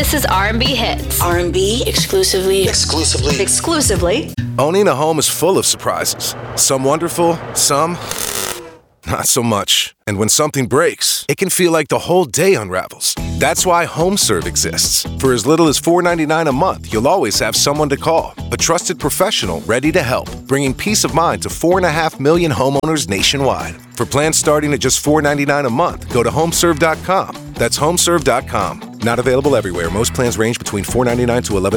This is R&B Hits. R&B exclusively. Owning a home is full of surprises. Some wonderful, some not so much. And when something breaks, it can feel like the whole day unravels. That's why HomeServe exists. For as little as $4.99 a month, you'll always have someone to call. A trusted professional ready to help, bringing peace of mind to 4.5 million homeowners nationwide. For plans starting at just $4.99 a month, go to homeserve.com. That's homeserve.com. Not available everywhere. Most plans range between $4.99 to $11